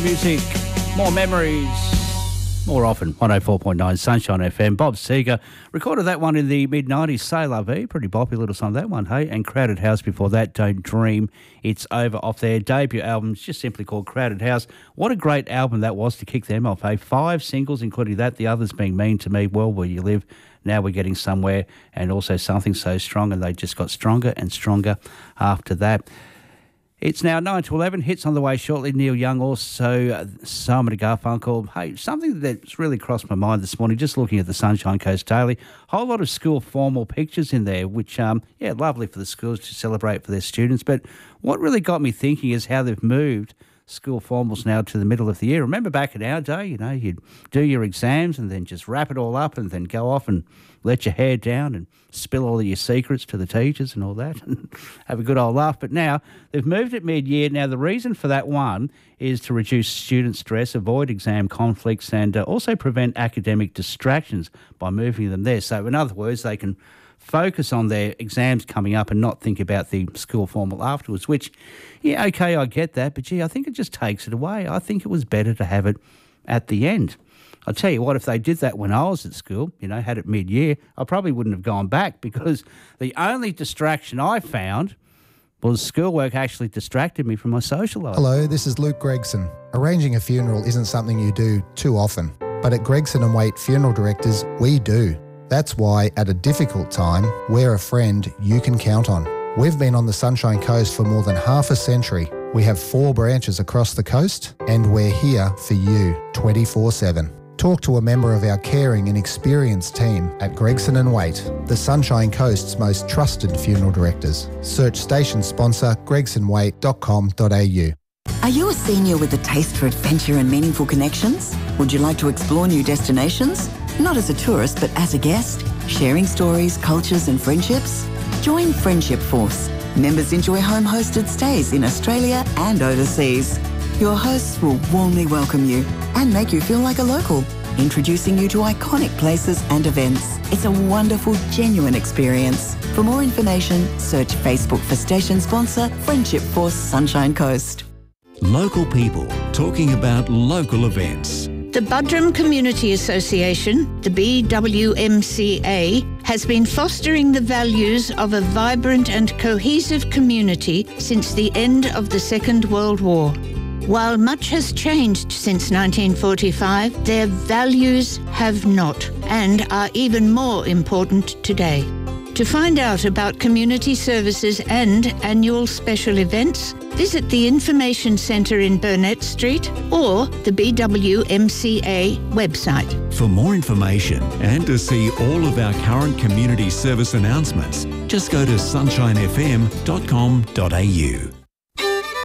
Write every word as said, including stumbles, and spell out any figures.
Music, more memories, more often. one oh four point nine Sunshine F M. Bob Seger recorded that one in the mid nineties. C'est La Vie, pretty boppy little song, that one, hey? And Crowded House before that, Don't Dream It's Over, off their debut album, just simply called Crowded House. What a great album that was to kick them off, hey? Five singles, including that, the others being Mean to Me, Well Where You Live, Now We're Getting Somewhere, and also Something So Strong, and they just got stronger and stronger after that. It's now nine to eleven, hits on the way shortly. Neil Young, also uh, Simon and Garfunkel. Hey, something that's really crossed my mind this morning, just looking at the Sunshine Coast Daily, whole lot of school formal pictures in there, which, um, yeah, lovely for the schools to celebrate for their students. But what really got me thinking is how they've moved school formals now to the middle of the year. Remember back in our day, you know, you'd do your exams and then just wrap it all up and then go off and let your hair down and spill all of your secrets to the teachers and all that and have a good old laugh. But now they've moved it mid-year. Now the reason for that one is to reduce student stress, avoid exam conflicts, and uh, also prevent academic distractions by moving them there. So in other words, they can focus on their exams coming up and not think about the school formal afterwards, which, yeah, okay, I get that, but gee, I think it just takes it away. I think it was better to have it at the end. I'll tell you what, if they did that when I was at school, you know, had it mid-year, I probably wouldn't have gone back, because the only distraction I found was schoolwork actually distracted me from my social life. Hello, this is Luke Gregson. Arranging a funeral isn't something you do too often, but at Gregson and Waite Funeral Directors, we do. That's why, at a difficult time, we're a friend you can count on. We've been on the Sunshine Coast for more than half a century. We have four branches across the coast, and we're here for you twenty-four seven. Talk to a member of our caring and experienced team at Gregson and Waite, the Sunshine Coast's most trusted funeral directors. Search station sponsor gregson waite dot com dot a u. Are you a senior with a taste for adventure and meaningful connections? Would you like to explore new destinations? Not as a tourist, but as a guest, sharing stories, cultures and friendships? Join Friendship Force. Members enjoy home-hosted stays in Australia and overseas. Your hosts will warmly welcome you and make you feel like a local, introducing you to iconic places and events. It's a wonderful, genuine experience. For more information, search Facebook for station sponsor Friendship Force Sunshine Coast. Local people talking about local events. The Buderim Community Association, the B W M C A, has been fostering the values of a vibrant and cohesive community since the end of the Second World War. While much has changed since nineteen forty-five, their values have not, and are even more important today. To find out about community services and annual special events, visit the Information Centre in Burnett Street or the B W M C A website. For more information and to see all of our current community service announcements, just go to sunshine f m dot com dot a u.